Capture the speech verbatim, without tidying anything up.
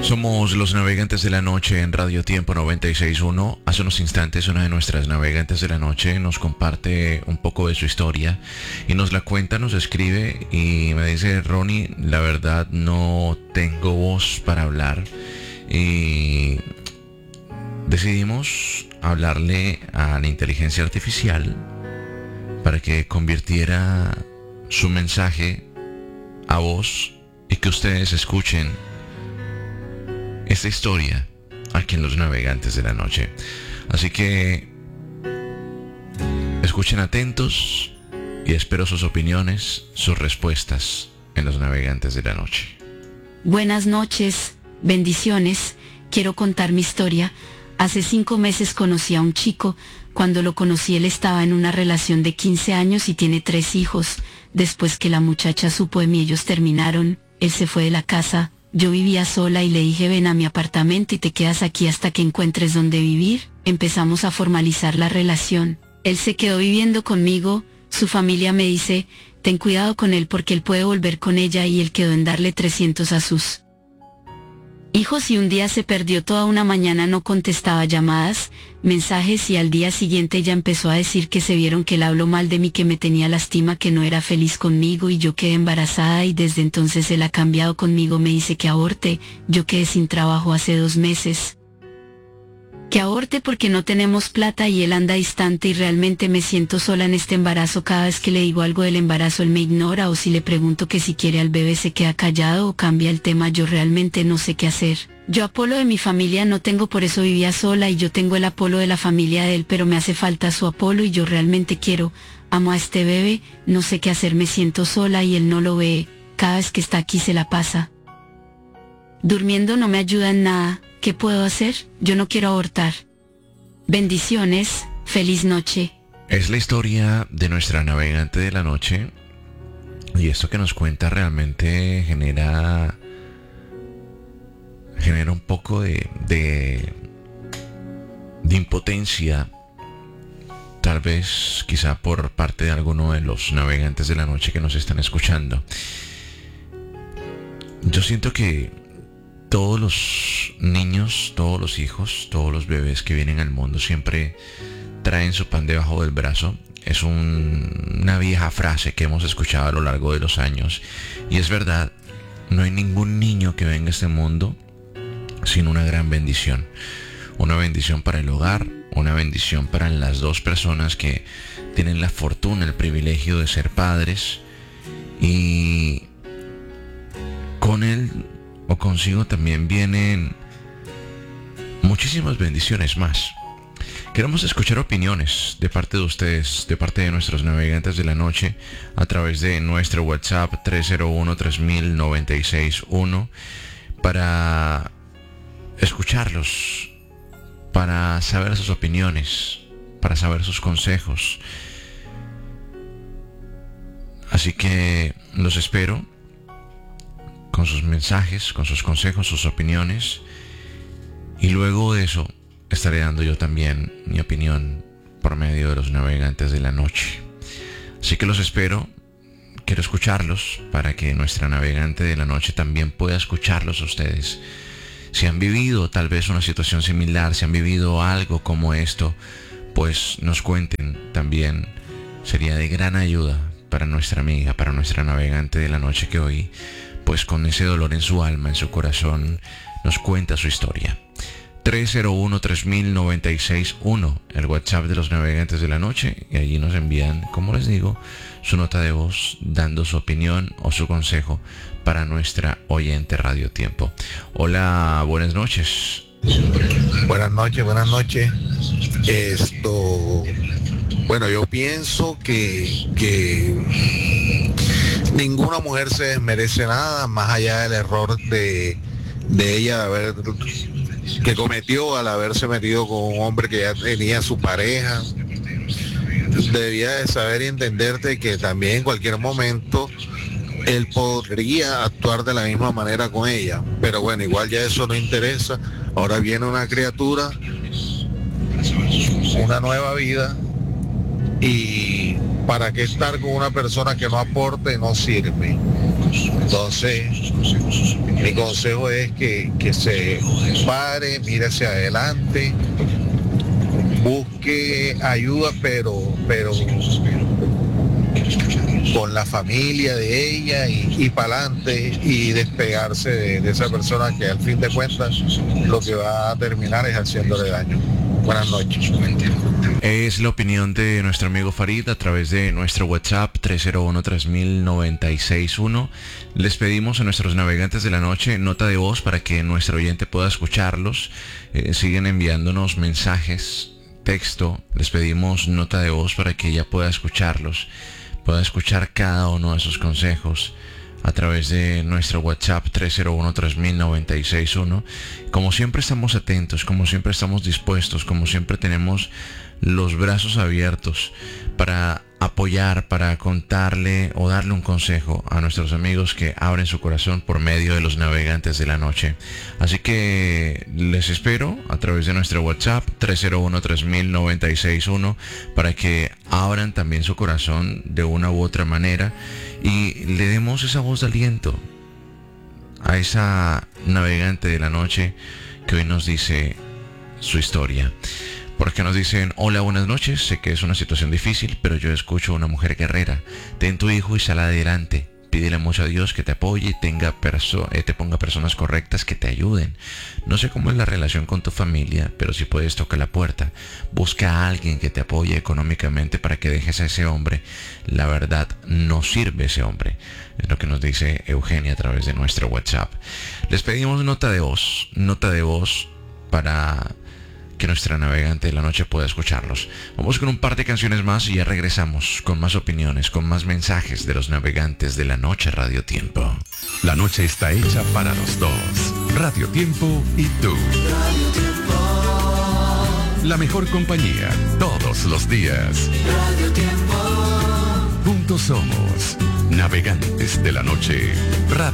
Somos los navegantes de la noche en Radio Tiempo noventa y seis punto uno. Hace unos instantes una de nuestras navegantes de la noche nos comparte un poco de su historia y nos la cuenta, nos escribe y me dice: Ronnie, la verdad no tengo voz para hablar, y decidimos hablarle a la inteligencia artificial para que convirtiera su mensaje a voz y que ustedes escuchen esta historia aquí en Los Navegantes de la Noche. Así que escuchen atentos y espero sus opiniones, sus respuestas en Los Navegantes de la Noche. Buenas noches, bendiciones. Quiero contar mi historia. Hace cinco meses conocí a un chico. Cuando lo conocí, él estaba en una relación de quince años y tiene tres hijos. Después que la muchacha supo de mí, ellos terminaron. Él se fue de la casa. Yo vivía sola y le dije: ven a mi apartamento y te quedas aquí hasta que encuentres donde vivir. Empezamos a formalizar la relación. Él se quedó viviendo conmigo. Su familia me dice: ten cuidado con él porque él puede volver con ella, y él quedó en darle trescientos a sus hijos, y un día se perdió toda una mañana, no contestaba llamadas, mensajes, y al día siguiente ella empezó a decir que se vieron, que él habló mal de mí, que me tenía lástima, que no era feliz conmigo, y yo quedé embarazada, y desde entonces él ha cambiado conmigo. Me dice que aborte. Yo quedé sin trabajo hace dos meses. Que aborte porque no tenemos plata, y él anda distante, y realmente me siento sola en este embarazo. Cada vez que le digo algo del embarazo él me ignora, o si le pregunto que si quiere al bebé se queda callado o cambia el tema. Yo realmente no sé qué hacer. Yo Apolo de mi familia no tengo, por eso vivía sola, y yo tengo el Apolo de la familia de él, pero me hace falta su Apolo y yo realmente quiero, amo a este bebé. No sé qué hacer, me siento sola y él no lo ve. Cada vez que está aquí se la pasa durmiendo, no me ayuda en nada. ¿Qué puedo hacer? Yo no quiero abortar. Bendiciones, feliz noche. Es la historia de nuestra navegante de la noche, y esto que nos cuenta realmente genera genera un poco de de, de impotencia, tal vez quizá por parte de alguno de los navegantes de la noche que nos están escuchando. Yo siento que todos los niños, todos los hijos, todos los bebés que vienen al mundo siempre traen su pan debajo del brazo. Es un, una vieja frase que hemos escuchado a lo largo de los años, y es verdad. No hay ningún niño que venga a este mundo sin una gran bendición. Una bendición para el hogar, una bendición para las dos personas que tienen la fortuna, el privilegio de ser padres, y con él o consigo también vienen muchísimas bendiciones más. Queremos escuchar opiniones de parte de ustedes, de parte de nuestros navegantes de la noche, a través de nuestro WhatsApp tres cero uno, tres mil, noventa y seis uno, para escucharlos, para saber sus opiniones, para saber sus consejos. Así que los espero con sus mensajes, con sus consejos, sus opiniones, y luego de eso estaré dando yo también mi opinión por medio de los navegantes de la noche. Así que los espero, quiero escucharlos para que nuestra navegante de la noche también pueda escucharlos a ustedes. Si han vivido tal vez una situación similar, si han vivido algo como esto, pues nos cuenten también. Sería de gran ayuda para nuestra amiga, para nuestra navegante de la noche, que hoy, pues con ese dolor en su alma, en su corazón, nos cuenta su historia. tres cero uno, tres mil, noventa y seis uno, el WhatsApp de los navegantes de la noche, y allí nos envían, como les digo, su nota de voz dando su opinión o su consejo para nuestra oyente Radio Tiempo. Hola, buenas noches. Buenas noches, buenas noches. Esto, bueno, yo pienso que, que ninguna mujer se desmerece nada, más allá del error de, de ella de haber, que cometió al haberse metido con un hombre que ya tenía su pareja. Debía de saber y entenderte que también en cualquier momento él podría actuar de la misma manera con ella, pero bueno, igual ya eso no interesa. Ahora viene una criatura, una nueva vida, y para qué estar con una persona que no aporte, no sirve. Entonces, mi consejo es que, que se pare, mire hacia adelante, busque ayuda, pero, pero con la familia de ella y, y para adelante y despegarse de, de esa persona que al fin de cuentas lo que va a terminar es haciéndole daño. Buenas noches. Es la opinión de nuestro amigo Farid a través de nuestro WhatsApp tres cero uno, tres mil, noventa y seis uno. Les pedimos a nuestros navegantes de la noche nota de voz para que nuestro oyente pueda escucharlos. Eh, siguen enviándonos mensajes, texto. Les pedimos nota de voz para que ella pueda escucharlos, pueda escuchar cada uno de sus consejos a través de nuestro WhatsApp tres cero uno, tres mil, noventa y seis uno. Como siempre estamos atentos, como siempre estamos dispuestos, como siempre tenemos los brazos abiertos para apoyar, para contarle o darle un consejo a nuestros amigos que abren su corazón por medio de los navegantes de la noche. Así que les espero a través de nuestro WhatsApp tres cero uno, tres mil, noventa y seis uno para que abran también su corazón de una u otra manera y le demos esa voz de aliento a esa navegante de la noche que hoy nos dice su historia. Porque nos dicen: hola, buenas noches, sé que es una situación difícil, pero yo escucho a una mujer guerrera. Ten tu hijo y sal adelante. Pídele mucho a Dios que te apoye y tenga perso eh, te ponga personas correctas que te ayuden. No sé cómo es la relación con tu familia, pero si puedes, toca la puerta. Busca a alguien que te apoye económicamente para que dejes a ese hombre. La verdad, no sirve ese hombre. Es lo que nos dice Eugenia a través de nuestro WhatsApp. Les pedimos nota de voz, nota de voz para que nuestra navegante de la noche pueda escucharlos. Vamos con un par de canciones más y ya regresamos con más opiniones, con más mensajes de los navegantes de la noche. Radio Tiempo. La noche está hecha para los dos. Radio Tiempo y tú. Radio Tiempo. La mejor compañía todos los días. Radio Tiempo. Juntos somos navegantes de la noche. Radio